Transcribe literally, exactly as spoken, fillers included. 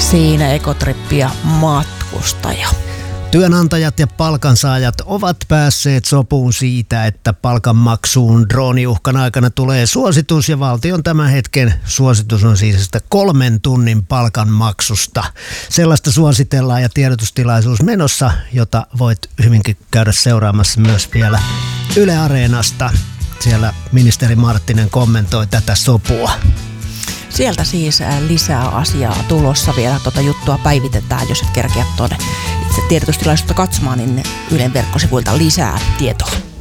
Siinä Ekotrippi ja matkustaja. Työnantajat ja palkansaajat ovat päässeet sopuun siitä, että palkanmaksuun drooniuhkan aikana tulee suositus, ja valtion tämän hetken suositus on siis sitä kolmen tunnin palkanmaksusta. Sellaista suositellaan ja tiedotustilaisuus menossa, jota voit hyvinkin käydä seuraamassa myös vielä Yle Areenasta. Siellä ministeri Marttinen kommentoi tätä sopua. Sieltä siis lisää asiaa tulossa, vielä tuota juttua päivitetään, jos et kerkeä tuonne itse tiedotustilaisuutta katsomaan, niin Ylen verkkosivuilta lisää tietoa.